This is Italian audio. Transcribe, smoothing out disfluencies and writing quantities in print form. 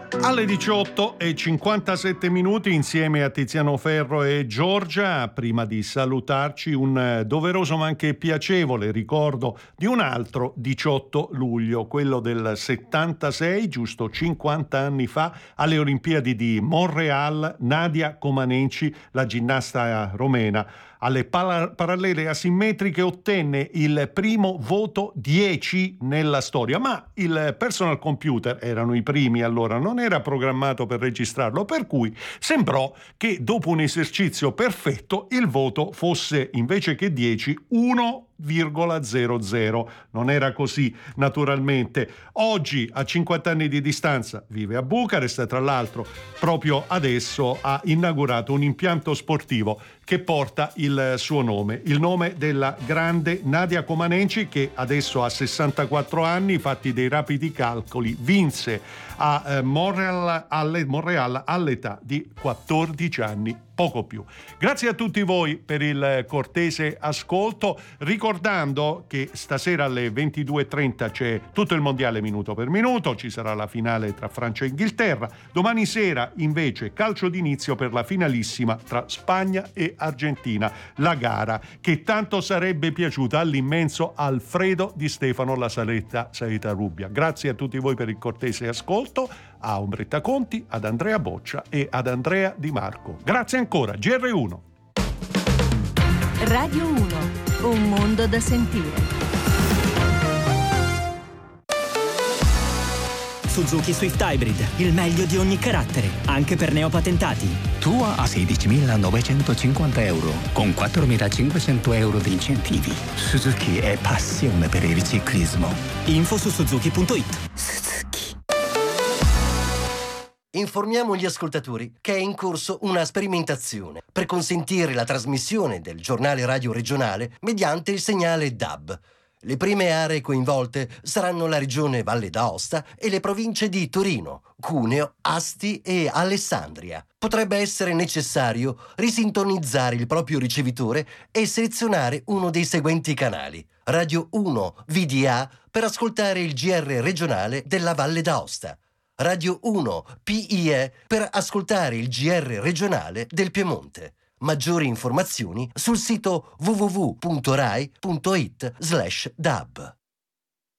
Alle 18:57 insieme a Tiziano Ferro e Giorgia. Prima di salutarci, un doveroso ma anche piacevole ricordo di un altro 18 luglio, quello del 76, giusto 50 anni fa, alle Olimpiadi di Montréal. Nadia Comaneci, la ginnasta romena, alle parallele asimmetriche ottenne il primo voto 10 nella storia, ma il personal computer, erano i primi allora, non era programmato per registrarlo, per cui sembrò che dopo un esercizio perfetto il voto fosse, invece che 10, 1,00. Non era così, naturalmente. Oggi, a 50 anni di distanza, vive a Bucarest. Tra l'altro, proprio adesso ha inaugurato un impianto sportivo che porta il suo nome, il nome della grande Nadia Comaneci, che adesso ha 64 anni. Fatti dei rapidi calcoli, vinse a Montréal all'età di 14 anni, poco più. Grazie a tutti voi per il cortese ascolto, ricordando che stasera alle 22:30 c'è tutto il mondiale minuto per minuto, ci sarà la finale tra Francia e Inghilterra. Domani sera invece calcio d'inizio per la finalissima tra Spagna e Argentina, la gara che tanto sarebbe piaciuta all'immenso Alfredo Di Stefano, la Saletta Rubbia. Grazie a tutti voi per il cortese ascolto, a Ombretta Conti, ad Andrea Boccia e ad Andrea Di Marco. Grazie ancora. GR1 Radio 1, un mondo da sentire. Suzuki Swift Hybrid, il meglio di ogni carattere, anche per neopatentati. Tua a 16.950 euro, con 4.500 euro di incentivi. Suzuki è passione per il ciclismo. Info su suzuki.it. Informiamo gli ascoltatori che è in corso una sperimentazione per consentire la trasmissione del giornale radio regionale mediante il segnale DAB. Le prime aree coinvolte saranno la regione Valle d'Aosta e le province di Torino, Cuneo, Asti e Alessandria. Potrebbe essere necessario risintonizzare il proprio ricevitore e selezionare uno dei seguenti canali: Radio 1 VDA per ascoltare il GR regionale della Valle d'Aosta, Radio 1 PIE per ascoltare il GR regionale del Piemonte. Maggiori informazioni sul sito www.rai.it/DAB.